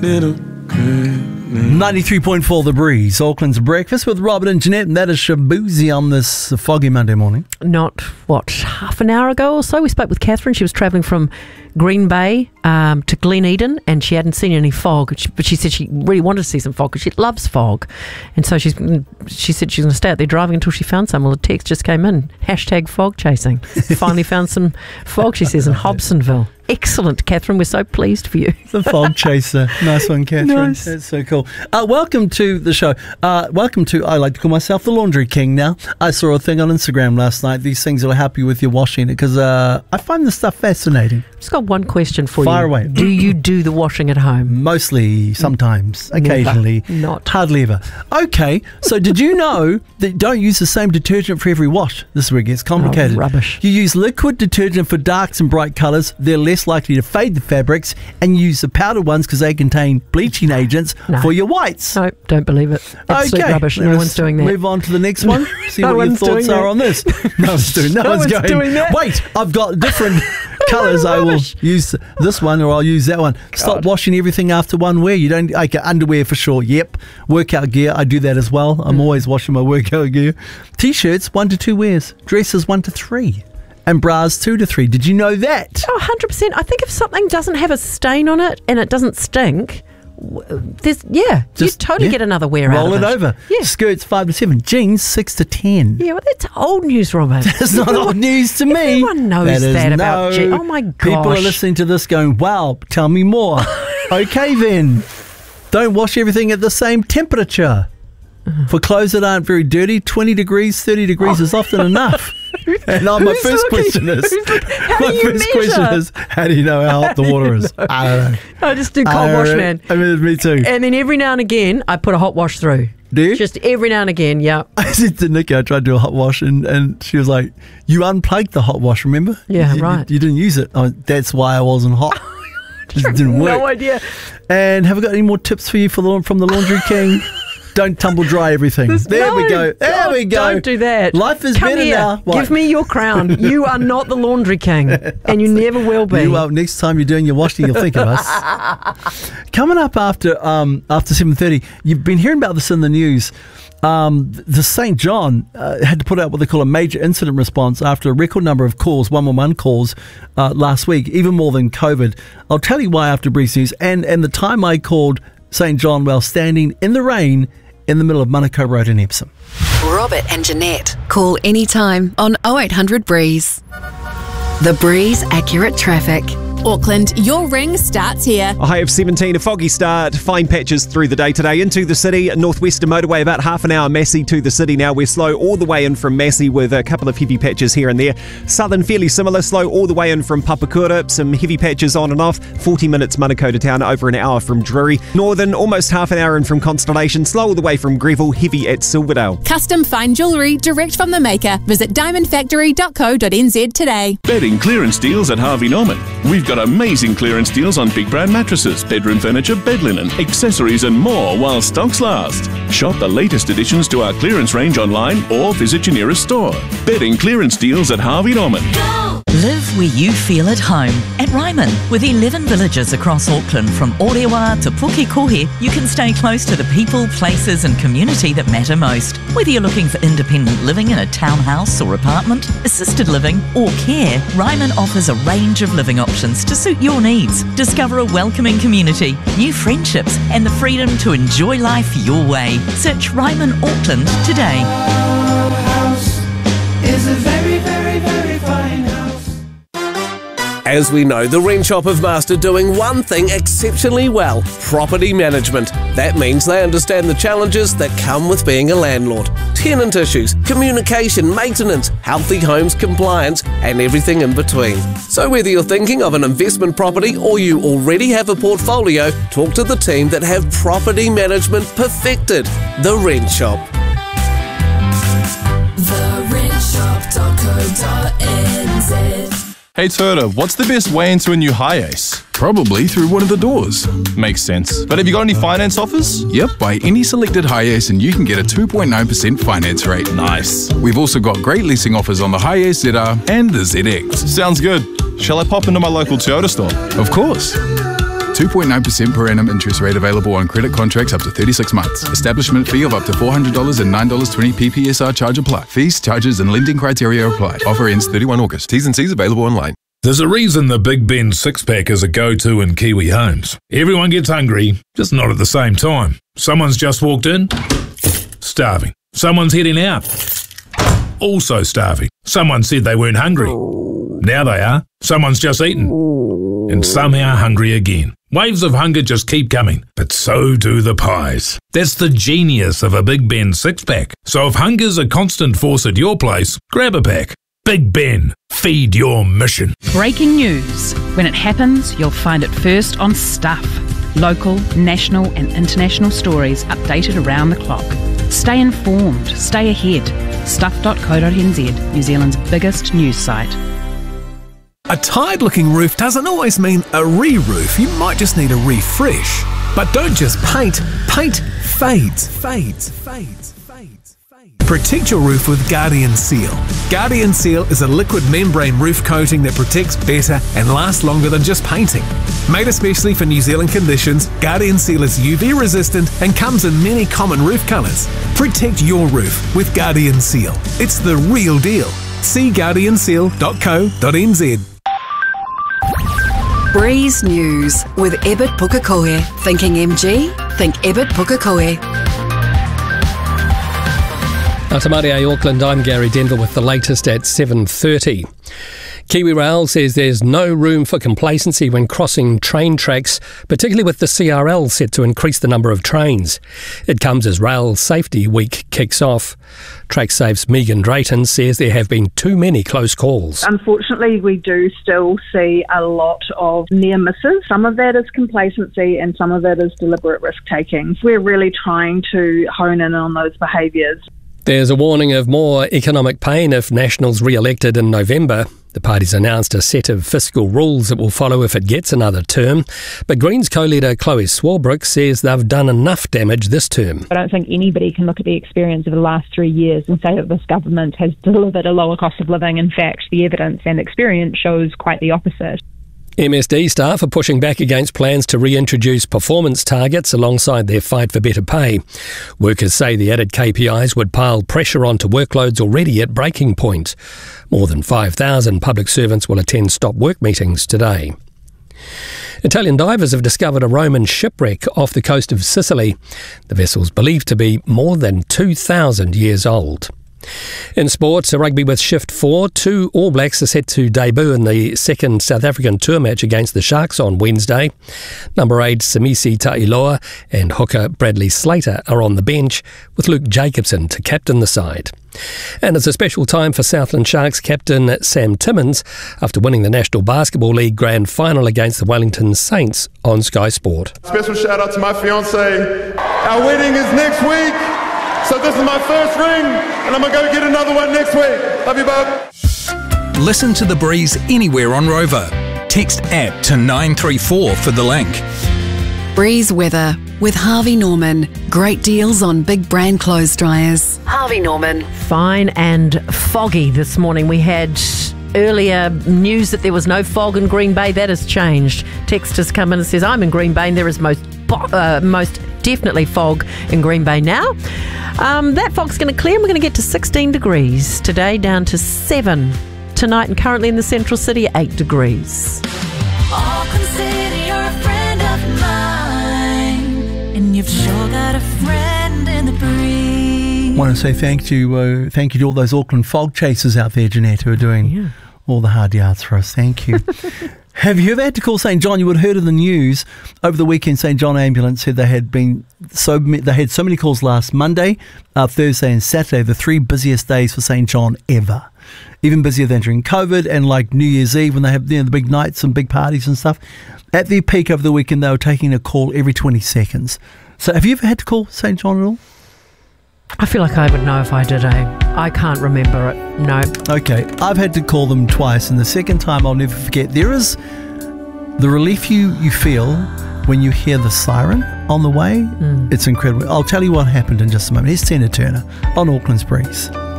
Little good. 93.4 The Breeze, Auckland's breakfast with Robert and Jeanette, and that is Shabuzi on this foggy Monday morning. Not, half an hour ago or so, we spoke with Catherine. She was travelling from Green Bay to Glen Eden, and she hadn't seen any fog, but she said she really wanted to see some fog because she loves fog. And so she said she's going to stay out there driving until she found some. Well, the text just came in, #fog chasing. Finally found some fog, she says, in Hobsonville. Excellent, Catherine. We're so pleased for you. The fog chaser. Nice one, Catherine. Nice. That's so cool. Welcome to the show. Welcome to, I like to call myself the Laundry King now. I saw a thing on Instagram last night. These things will help you with your washing, because I find this stuff fascinating. Just got one question for you. Fire away. Do you do the washing at home? Mostly, sometimes, occasionally. Never. Not. Hardly ever. Okay, so did you know that you don't use the same detergent for every wash? This is where it gets complicated. Oh, rubbish. You use liquid detergent for darks and bright colours. They're less likely to fade the fabrics, and you use the powdered ones because they contain bleaching agents for your whites. No, don't believe it. Absolute rubbish. No one's doing that. Move on to the next one. See No what your one's thoughts doing are that. on this. No one's doing. No one's doing that. Wait, I've got different colours. I will use this one or I'll use that one. Stop washing everything after one wear. You don't. Okay, underwear for sure. Yep. Workout gear. I do that as well. I'm always washing my workout gear. T-shirts 1 to 2 wears. Dresses 1 to 3. And bras 2 to 3. Did you know that? Oh, 100%. I think if something doesn't have a stain on it and it doesn't stink, you totally get another wear out of it. Roll it over. Yeah. Skirts 5 to 7. Jeans 6 to 10. Yeah, well, that's old news, Robert. That's not old news to me. Everyone knows that about jeans. Oh, my gosh. People are listening to this going, wow, tell me more. Okay, then. Don't wash everything at the same temperature. For clothes that aren't very dirty, 20 degrees, 30 degrees is often enough. And my first question is, how do you know how hot the water is? I don't know. I just do cold wash, man. I mean, me too. And then every now and again, I put a hot wash through. Do you? Just every now and again, yeah. I said to Nikki, I tried to do a hot wash, and she was like, you unplugged the hot wash, remember? Yeah, right. You didn't use it. That's why I wasn't hot. Just didn't work. No idea. And have I got any more tips for you from the Laundry King? Don't tumble dry everything. We go. There we go. Don't do that. Life is Come better here. now. What? Give me your crown. You are not the Laundry King, and you never will be. Well, next time you're doing your washing, you'll think of us. Coming up after 7:30, you've been hearing about this in the news. The St. John had to put out what they call a major incident response after a record number of calls, 111 calls last week, even more than COVID. I'll tell you why after Breeze News. And the time I called St. John while standing in the rain in the middle of Manukau Road in Epsom. Robert and Jeanette. Call anytime on 0800 Breeze. The Breeze Accurate Traffic. Auckland, your ring starts here. A high of 17, a foggy start, fine patches through the day today. Into the city, Northwestern Motorway, about half an hour, Massey to the city now. We're slow all the way in from Massey with a couple of heavy patches here and there. Southern, fairly similar, slow all the way in from Papakura, some heavy patches on and off. 40 minutes Manukau to town, over an hour from Drury. Northern, almost half an hour in from Constellation, slow all the way from Greville, heavy at Silverdale. Custom fine jewellery direct from the maker. Visit diamondfactory.co.nz today. Bedding clearance deals at Harvey Norman. We've got amazing clearance deals on big brand mattresses, bedroom furniture, bed linen, accessories and more while stocks last. Shop the latest additions to our clearance range online or visit your nearest store. Bedding clearance deals at Harvey Norman. Live where you feel at home. At Ryman, with 11 villages across Auckland, from Orewa to Pukekohe, you can stay close to the people, places and community that matter most. Whether you're looking for independent living in a townhouse or apartment, assisted living or care, Ryman offers a range of living options to suit your needs. Discover a welcoming community, new friendships and the freedom to enjoy life your way. Search Ryman Auckland today. Our house is a very, very, very fine house. As we know, the Rent Shop have mastered doing one thing exceptionally well: property management. That means they understand the challenges that come with being a landlord. Tenant issues, communication, maintenance, healthy homes compliance, and everything in between. So whether you're thinking of an investment property or you already have a portfolio, talk to the team that have property management perfected. The Rent Shop. TheRentShop.co.nz. Hey Turtle, what's the best way into a new Hiace? Probably through one of the doors. Makes sense. But have you got any finance offers? Yep, buy any selected Hiace and you can get a 2.9% finance rate. Nice. We've also got great leasing offers on the Hiace ZR and the ZX. Sounds good. Shall I pop into my local Toyota store? Of course. 2.9% per annum interest rate available on credit contracts up to 36 months. Establishment fee of up to $400 and $9.20 PPSR charge apply. Fees, charges and lending criteria apply. Offer ends 31 August. T's and C's available online. There's a reason the Big Ben six-pack is a go-to in Kiwi homes. Everyone gets hungry, just not at the same time. Someone's just walked in, starving. Someone's heading out, also starving. Someone said they weren't hungry. Now they are. Someone's just eaten, and somehow hungry again. Waves of hunger just keep coming, but so do the pies. That's the genius of a Big Ben six-pack. So if hunger's a constant force at your place, grab a pack. Big Ben, feed your mission. Breaking news. When it happens, you'll find it first on Stuff. Local, national and international stories updated around the clock. Stay informed, stay ahead. Stuff.co.nz, New Zealand's biggest news site. A tired-looking roof doesn't always mean a re-roof. You might just need a refresh. But don't just paint. Paint fades. Protect your roof with Guardian Seal. Guardian Seal is a liquid membrane roof coating that protects better and lasts longer than just painting. Made especially for New Zealand conditions, Guardian Seal is UV resistant and comes in many common roof colours. Protect your roof with Guardian Seal. It's the real deal. See guardianseal.co.nz. Breeze News with Ebert Pukekohe. Thinking MG? Think Ebert Pukekohe. Atamaria Auckland, I'm Gary Denver with the latest at 7:30. KiwiRail says there's no room for complacency when crossing train tracks, particularly with the CRL set to increase the number of trains. It comes as Rail Safety Week kicks off. TrackSafe's Megan Drayton says there have been too many close calls. Unfortunately, we do still see a lot of near misses. Some of that is complacency and some of it is deliberate risk-taking. We're really trying to hone in on those behaviours. There's a warning of more economic pain if National's re-elected in November. The party's announced a set of fiscal rules that will follow if it gets another term. But Greens co-leader Chloe Swarbrick says they've done enough damage this term. I don't think anybody can look at the experience of the last 3 years and say that this government has delivered a lower cost of living. In fact, the evidence and experience shows quite the opposite. MSD staff are pushing back against plans to reintroduce performance targets alongside their fight for better pay. Workers say the added KPIs would pile pressure onto workloads already at breaking point. More than 5,000 public servants will attend stop work meetings today. Italian divers have discovered a Roman shipwreck off the coast of Sicily. The vessel's believed to be more than 2,000 years old. In sports, a rugby with Shift 4, 2 All Blacks are set to debut in the second South African tour match against the Sharks on Wednesday. Number 8 Samisi Ta'iloa and hooker Bradley Slater are on the bench, with Luke Jacobson to captain the side. And it's a special time for Southland Sharks captain Sam Timmins after winning the National Basketball League Grand Final against the Wellington Saints on Sky Sport. Special shout out to my fiancée. Our wedding is next week. So this is my first ring, and I'm going to go get another one next week. Love you, bub. Listen to The Breeze anywhere on Rover. Text APP to 934 for the link. Breeze weather with Harvey Norman. Great deals on big brand clothes dryers. Harvey Norman. Fine and foggy this morning. We had earlier news that there was no fog in Green Bay. That has changed. Text has come in and says, I'm in Green Bay and there is most definitely fog in Green Bay now. That fog's going to clear and we're going to get to 16 degrees today, down to 7 tonight, and currently in the central city 8 degrees. Auckland City, you're a friend of mine, and you've sure got a friend in the breeze. I want to say thank you to all those Auckland fog chasers out there, Jeanette, who are doing all the hard yards for us. Thank you. Have you ever had to call St. John? You would have heard in the news over the weekend. St. John Ambulance said they had so many calls last Monday, Thursday and Saturday, the 3 busiest days for St. John ever. Even busier than during COVID and like New Year's Eve when they have the big nights and big parties and stuff. At their peak over the weekend, they were taking a call every 20 seconds. So have you ever had to call St. John at all? I feel like I would know if I did, I can't remember it, no. Okay, I've had to call them twice, and the second time I'll never forget. There is the relief you feel when you hear the siren on the way. It's incredible. I'll tell you what happened in just a moment. Here's Tina Turner on Auckland's Breeze.